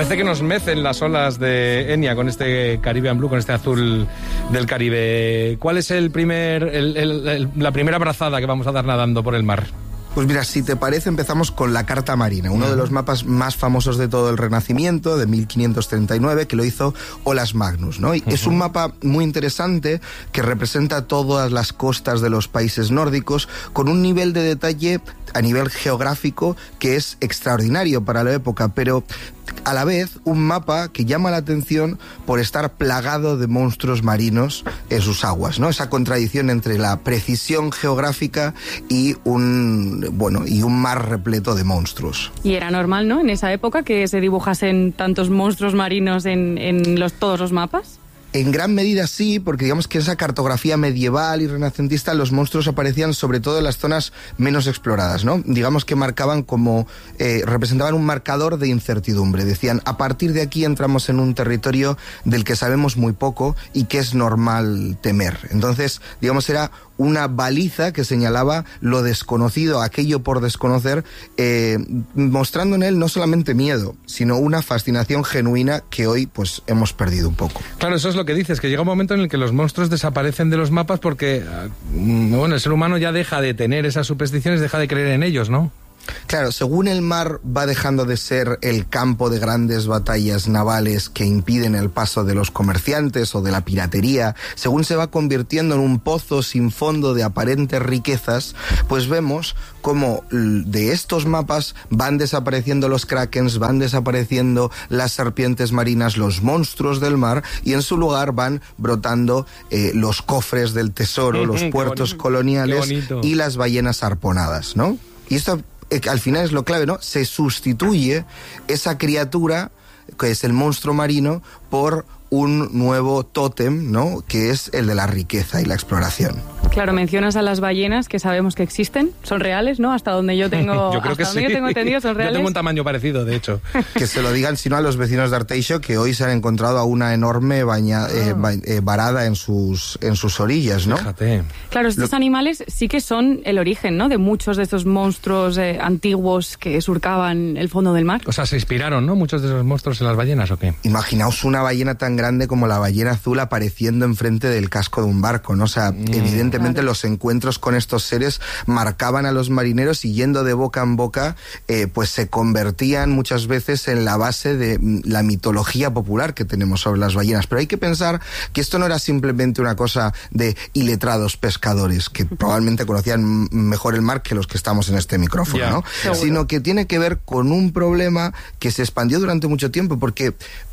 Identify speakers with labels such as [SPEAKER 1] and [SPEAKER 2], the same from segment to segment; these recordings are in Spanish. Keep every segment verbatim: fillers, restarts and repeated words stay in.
[SPEAKER 1] Parece que nos mecen las olas de Enya con este Caribbean Blue, con este azul del Caribe. ¿Cuál es el primer, el, el, el, la primera brazada que vamos a dar nadando por el mar?
[SPEAKER 2] Pues mira, si te parece, empezamos con la Carta Marina, uno de los mapas más famosos de todo el Renacimiento, de mil quinientos treinta y nueve, que lo hizo Olaus Magnus, ¿no? Y uh-huh. Es un mapa muy interesante que representa todas las costas de los países nórdicos con un nivel de detalle a nivel geográfico que es extraordinario para la época, pero a la vez un mapa que llama la atención por estar plagado de monstruos marinos en sus aguas, ¿no? Esa contradicción entre la precisión geográfica y un, bueno, y un mar repleto de monstruos.
[SPEAKER 3] Y era normal, ¿no?, en esa época que se dibujasen tantos monstruos marinos en, en los, todos los mapas.
[SPEAKER 2] En gran medida sí, porque digamos que esa cartografía medieval y renacentista, los monstruos aparecían sobre todo en las zonas menos exploradas, ¿no? Digamos que marcaban como, eh, representaban un marcador de incertidumbre. Decían, a partir de aquí entramos en un territorio del que sabemos muy poco y que es normal temer. Entonces, digamos, era una baliza que señalaba lo desconocido, aquello por desconocer, eh, mostrando en él no solamente miedo, sino una fascinación genuina que hoy pues hemos perdido un poco.
[SPEAKER 1] Claro, eso es lo que dices, que llega un momento en el que los monstruos desaparecen de los mapas porque, bueno, el ser humano ya deja de tener esas supersticiones, deja de creer en ellos, ¿no?
[SPEAKER 2] Claro, según el mar va dejando de ser el campo de grandes batallas navales que impiden el paso de los comerciantes o de la piratería, según se va convirtiendo en un pozo sin fondo de aparentes riquezas, pues vemos cómo de estos mapas van desapareciendo los krakens, van desapareciendo las serpientes marinas, los monstruos del mar, y en su lugar van brotando eh, los cofres del tesoro, los puertos coloniales y las ballenas arponadas, ¿no? Y esto al final es lo clave, ¿no? Se sustituye esa criatura, que es el monstruo marino, por un nuevo tótem, ¿no?, que es el de la riqueza y la exploración.
[SPEAKER 3] Claro, mencionas a las ballenas, que sabemos que existen, son reales, ¿no? Hasta donde yo tengo,
[SPEAKER 1] yo creo
[SPEAKER 3] hasta
[SPEAKER 1] que
[SPEAKER 3] donde
[SPEAKER 1] sí.
[SPEAKER 3] yo tengo entendido, son reales.
[SPEAKER 1] Yo tengo un tamaño parecido, de hecho.
[SPEAKER 2] Que se lo digan, si no, a los vecinos de Arteixo, que hoy se han encontrado a una enorme baña, ah. eh, ba, eh, varada en sus, en sus orillas, ¿no?
[SPEAKER 1] Fíjate.
[SPEAKER 3] Claro, estos lo... animales sí que son el origen, ¿no?, de muchos de estos monstruos eh, antiguos que surcaban el fondo del mar.
[SPEAKER 1] O sea, se inspiraron, ¿no?, muchos de esos monstruos en las ballenas, ¿o qué?
[SPEAKER 2] Imaginaos una ballena tan grande como la ballena azul apareciendo enfrente del casco de un barco, ¿no? O sea, mm, evidentemente claro. Los encuentros con estos seres marcaban a los marineros y yendo de boca en boca, eh, pues se convertían muchas veces en la base de la mitología popular que tenemos sobre las ballenas. Pero hay que pensar que esto no era simplemente una cosa de iletrados pescadores, que probablemente conocían mejor el mar que los que estamos en este micrófono, yeah, ¿no? Seguro. Sino que tiene que ver con un problema que se expandió durante mucho tiempo, porque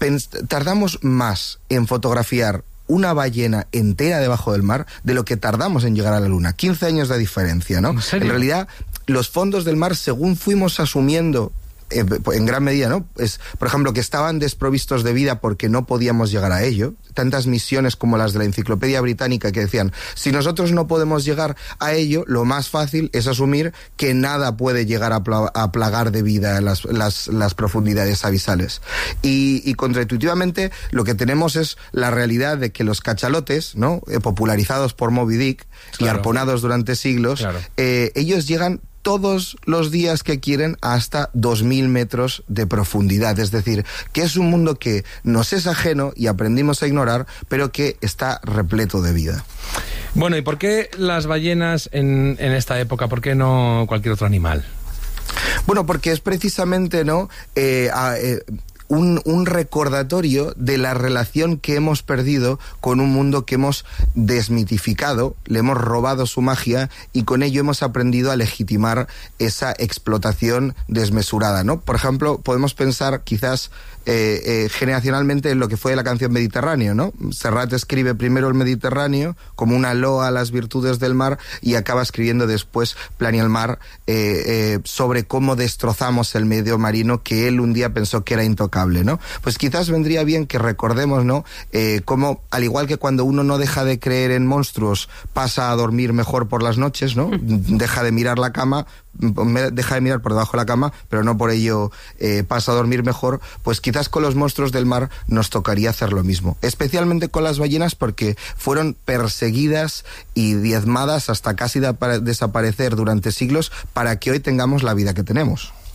[SPEAKER 2] tardamos más en fotografiar una ballena entera debajo del mar de lo que tardamos en llegar a la luna. quince años de diferencia, ¿no?
[SPEAKER 1] ¿En serio?
[SPEAKER 2] En realidad, los fondos del mar, según fuimos asumiendo eh, en gran medida, ¿no?, es, por ejemplo, que estaban desprovistos de vida porque no podíamos llegar a ello. Tantas misiones como las de la Enciclopedia Británica que decían, si nosotros no podemos llegar a ello, lo más fácil es asumir que nada puede llegar a, pla a plagar de vida las, las, las profundidades abisales. Y, y contraintuitivamente lo que tenemos es la realidad de que los cachalotes, ¿no?, eh, popularizados por Moby Dick, claro, y arponados durante siglos, claro, eh, ellos llegan todos los días que quieren hasta dos mil metros de profundidad. Es decir, que es un mundo que nos es ajeno y aprendimos a ignorar, pero que está repleto de vida.
[SPEAKER 1] Bueno, ¿y por qué las ballenas en, en esta época? ¿Por qué no cualquier otro animal?
[SPEAKER 2] Bueno, porque es precisamente, ¿no?, eh, a, eh, Un, un recordatorio de la relación que hemos perdido con un mundo que hemos desmitificado, le hemos robado su magia y con ello hemos aprendido a legitimar esa explotación desmesurada, ¿no? Por ejemplo, podemos pensar quizás eh, eh, generacionalmente en lo que fue la canción Mediterráneo, ¿no? Serrat escribe primero el Mediterráneo como una loa a las virtudes del mar y acaba escribiendo después Plan y el mar eh, eh, sobre cómo destrozamos el medio marino que él un día pensó que era intocable, ¿no? Pues quizás vendría bien que recordemos, ¿no?, eh, cómo, al igual que cuando uno no deja de creer en monstruos, pasa a dormir mejor por las noches, ¿no? Deja de mirar la cama, deja de mirar por debajo de la cama, pero no por ello eh, pasa a dormir mejor. Pues quizás con los monstruos del mar nos tocaría hacer lo mismo, especialmente con las ballenas, porque fueron perseguidas y diezmadas hasta casi de desaparecer durante siglos para que hoy tengamos la vida que tenemos.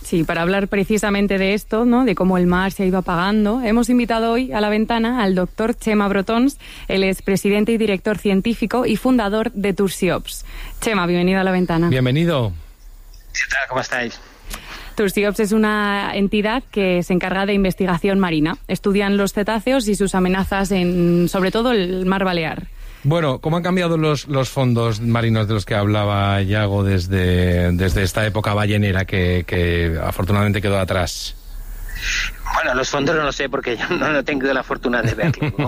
[SPEAKER 3] Sí, para hablar precisamente de esto, ¿no? De cómo el mar se ha ido apagando, hemos invitado hoy a la ventana al doctor Chema Brotons. Él es presidente y director científico y fundador de Tursiops. Chema, bienvenido a la ventana.
[SPEAKER 1] Bienvenido.
[SPEAKER 4] ¿Qué tal? ¿Cómo estáis?
[SPEAKER 3] Tursiops es una entidad que se encarga de investigación marina. Estudian los cetáceos y sus amenazas en, sobre todo, el mar Balear.
[SPEAKER 1] Bueno, ¿cómo han cambiado los, los fondos marinos de los que hablaba Yago desde, desde esta época ballenera que, que afortunadamente quedó atrás?
[SPEAKER 4] Bueno, los fondos no lo sé porque yo no, no tengo la fortuna de verlo, ¿no?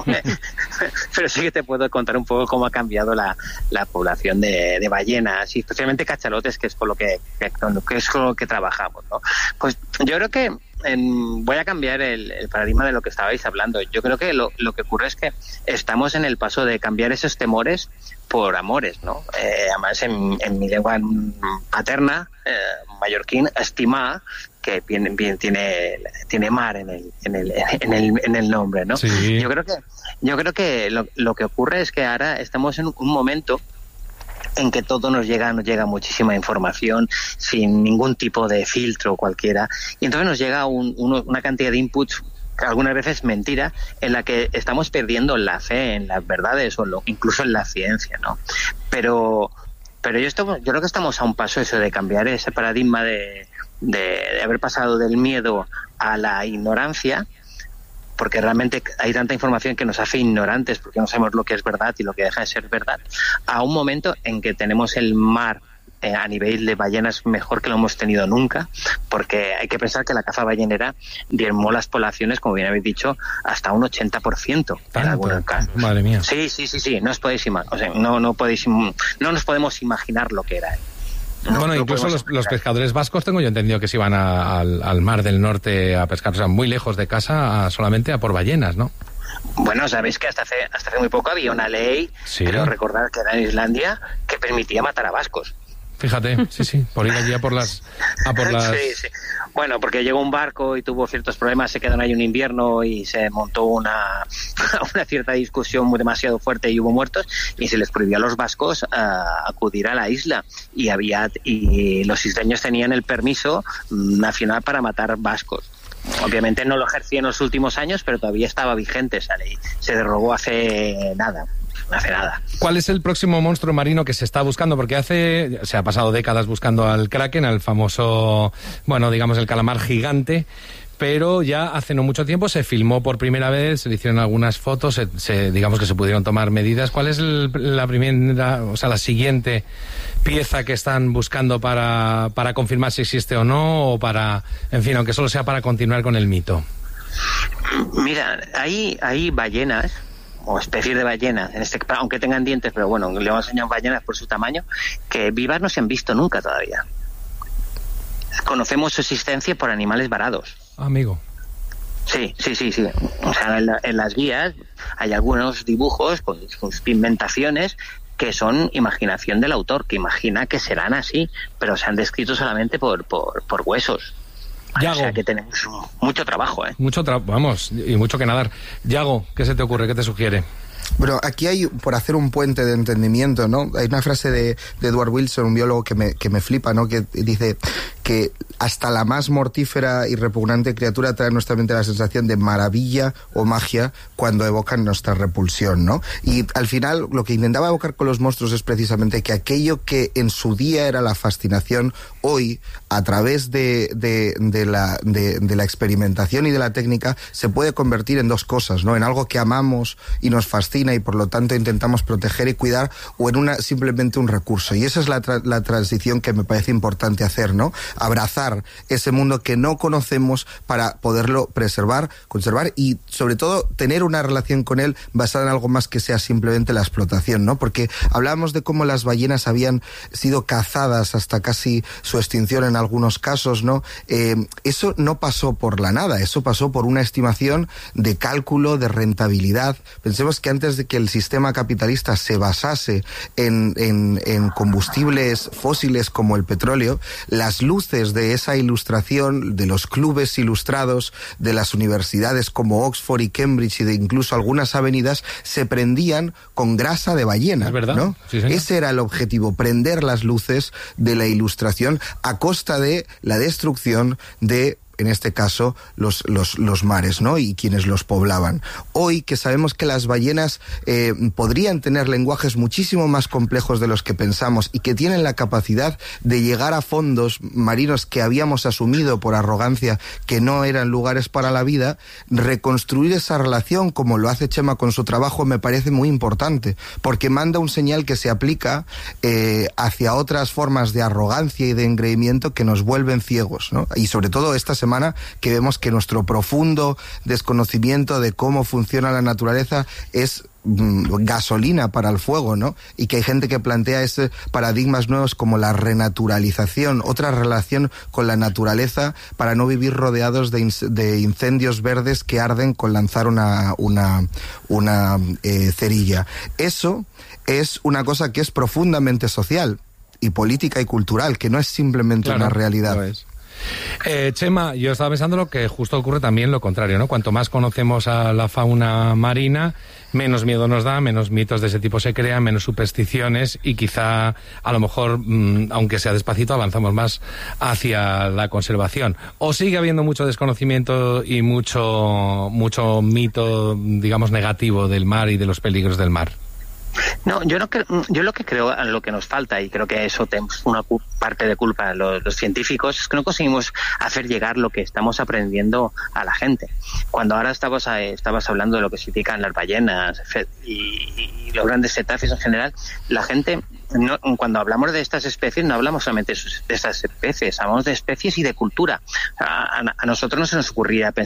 [SPEAKER 4] Pero sí que te puedo contar un poco cómo ha cambiado la, la población de, de ballenas y especialmente cachalotes, que es con lo que, que, que es con lo que trabajamos, ¿no? Pues yo creo que en, voy a cambiar el, el paradigma de lo que estabais hablando. Yo creo que lo, lo que ocurre es que estamos en el paso de cambiar esos temores por amores, ¿no? Eh, además, en, en mi lengua paterna, eh, mallorquín, estimar, que bien, bien tiene tiene mar en el en el en el en el nombre, ¿no?
[SPEAKER 1] Sí.
[SPEAKER 4] Yo creo que yo creo que lo, lo que ocurre es que ahora estamos en un momento en que todo nos llega, nos llega muchísima información sin ningún tipo de filtro cualquiera, y entonces nos llega un, uno, una cantidad de inputs, algunas veces mentira, en la que estamos perdiendo la fe en las verdades o lo, incluso en la ciencia, ¿no? Pero pero yo esto, yo creo que estamos a un paso eso de cambiar ese paradigma de, de, de haber pasado del miedo a la ignorancia, porque realmente hay tanta información que nos hace ignorantes porque no sabemos lo que es verdad y lo que deja de ser verdad, a un momento en que tenemos el mar eh, a nivel de ballenas mejor que lo hemos tenido nunca, porque hay que pensar que la caza ballenera diezmó las poblaciones, como bien habéis dicho, hasta un ochenta por ciento en algunos casos.
[SPEAKER 1] Madre mía.
[SPEAKER 4] Sí, sí, sí, sí, no os podéis ima- o sea, no, no podéis, no nos podemos imaginar lo que era. No,
[SPEAKER 1] bueno,
[SPEAKER 4] no
[SPEAKER 1] incluso los, los pescadores vascos tengo yo entendido que se iban a, al, al mar del norte a pescar, o sea, muy lejos de casa, a, solamente a por ballenas, ¿no?
[SPEAKER 4] Bueno, sabéis que hasta hace hasta hace muy poco había una ley,
[SPEAKER 1] sí,
[SPEAKER 4] creo recordar que era en Islandia, que permitía matar a vascos.
[SPEAKER 1] Fíjate, sí, sí, por ir allí a por las... A por las...
[SPEAKER 4] Sí, sí. Bueno, porque llegó un barco y tuvo ciertos problemas, se quedaron ahí un invierno y se montó una, una cierta discusión muy demasiado fuerte y hubo muertos y se les prohibió a los vascos uh, acudir a la isla y había y los isleños tenían el permiso nacional para matar vascos. Obviamente no lo ejercía en los últimos años, pero todavía estaba vigente esa ley. Se derogó hace nada. No hace nada.
[SPEAKER 1] ¿Cuál es el próximo monstruo marino que se está buscando? Porque hace, se ha pasado décadas buscando al kraken, al famoso, bueno, digamos el calamar gigante, pero ya hace no mucho tiempo se filmó por primera vez, se le hicieron algunas fotos, se, se, digamos que se pudieron tomar medidas. ¿Cuál es el, la primera, o sea, la siguiente pieza que están buscando para, para confirmar si existe o no, o para, en fin, aunque solo sea para continuar con el mito?
[SPEAKER 4] Mira, hay, hay ballenas o especies de ballenas, en este, aunque tengan dientes, pero bueno, le vamos a enseñar ballenas por su tamaño, que vivas no se han visto nunca todavía. Conocemos su existencia por animales varados.
[SPEAKER 1] Amigo.
[SPEAKER 4] Sí, sí, sí, sí. O sea, en, la, en las guías hay algunos dibujos con sus pigmentaciones que son imaginación del autor, que imagina que serán así, pero se han descrito solamente por, por, por huesos.
[SPEAKER 1] Yago.
[SPEAKER 4] O sea que tenemos mucho trabajo, ¿eh?
[SPEAKER 1] Mucho trabajo, vamos, y mucho que nadar. Yago, ¿qué se te ocurre? ¿Qué te sugiere?
[SPEAKER 2] Bueno, aquí hay, por hacer un puente de entendimiento, ¿no? Hay una frase de, de Edward Wilson, un biólogo que me, que me flipa, ¿no? Que dice que hasta la más mortífera y repugnante criatura trae a nuestra mente la sensación de maravilla o magia cuando evocan nuestra repulsión, ¿no? Y al final lo que intentaba evocar con los monstruos es precisamente que aquello que en su día era la fascinación, hoy, a través de, de, de, la, de, de la experimentación y de la técnica, se puede convertir en dos cosas, ¿no? En algo que amamos y nos fascina y por lo tanto intentamos proteger y cuidar, o en una simplemente un recurso. Y esa es la, tra- la transición que me parece importante hacer, ¿no? Abrazar ese mundo que no conocemos para poderlo preservar, conservar y sobre todo tener una relación con él basada en algo más que sea simplemente la explotación, ¿no? Porque hablábamos de cómo las ballenas habían sido cazadas hasta casi su extinción en algunos casos, ¿no? Eh, eso no pasó por la nada, eso pasó por una estimación de cálculo, de rentabilidad. Pensemos que antes de que el sistema capitalista se basase en, en, en combustibles fósiles como el petróleo, las luces luces de esa ilustración, de los clubes ilustrados, de las universidades como Oxford y Cambridge y de incluso algunas avenidas, se prendían con grasa de ballena.
[SPEAKER 1] ¿Es verdad?
[SPEAKER 2] ¿No?
[SPEAKER 1] Sí, señor.
[SPEAKER 2] Ese era el objetivo, prender las luces de la ilustración a costa de la destrucción de, en este caso, los, los, los mares, ¿no? Y quienes los poblaban. Hoy, que sabemos que las ballenas eh, podrían tener lenguajes muchísimo más complejos de los que pensamos y que tienen la capacidad de llegar a fondos marinos que habíamos asumido por arrogancia que no eran lugares para la vida, reconstruir esa relación, como lo hace Chema con su trabajo, me parece muy importante, porque manda un señal que se aplica eh, hacia otras formas de arrogancia y de engreimiento que nos vuelven ciegos, ¿no? Y sobre todo esta semana semana que vemos que nuestro profundo desconocimiento de cómo funciona la naturaleza es mm, gasolina para el fuego, ¿no? Y que hay gente que plantea ese paradigmas nuevos como la renaturalización, otra relación con la naturaleza para no vivir rodeados de, in de incendios verdes que arden con lanzar una, una, una eh, cerilla. Eso es una cosa que es profundamente social y política y cultural, que no es simplemente
[SPEAKER 1] claro,
[SPEAKER 2] una realidad.
[SPEAKER 1] No es. Eh, Chema, yo estaba pensando lo que justo ocurre también lo contrario, ¿no? Cuanto más conocemos a la fauna marina, menos miedo nos da, menos mitos de ese tipo se crean, menos supersticiones y quizá, a lo mejor, mmm, aunque sea despacito, avanzamos más hacia la conservación. ¿O sigue habiendo mucho desconocimiento y mucho, mucho mito, digamos, negativo del mar y de los peligros del mar?
[SPEAKER 4] No, yo no creo, yo lo que creo, lo que nos falta, y creo que eso tenemos una parte de culpa los, los científicos, es que no conseguimos hacer llegar lo que estamos aprendiendo a la gente. Cuando ahora estabas, estabas hablando de lo que significan las ballenas y, y los grandes cetáceos en general, la gente, no, cuando hablamos de estas especies, no hablamos solamente de estas especies, hablamos de especies y de cultura. A, a nosotros no se nos ocurría pensar